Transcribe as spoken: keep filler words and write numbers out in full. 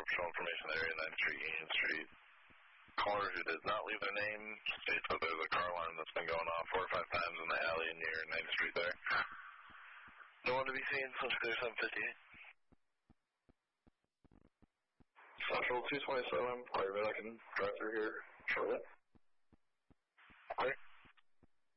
Patrol information area, ninth Street, Union Street. Caller who does not leave their name states that there's a car alarm that's been going off four or five times in the alley near ninth Street there. No one to be seen, let's clear seven fifty-eight. Central two twenty-seven, clear, I can drive through here shortly. Clear.